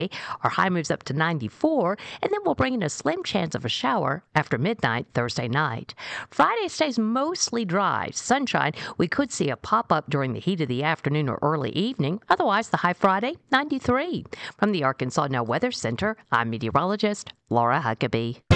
Our high moves up to 94, and then we'll bring in a slim chance of a shower after midnight Thursday night. Friday stays mostly dry. Sunshine, we could see a pop up during the heat of the afternoon or early evening. Otherwise, the high Friday, 93. From the Arkansas Now Weather Center, I'm meteorologist Laura Huckabee.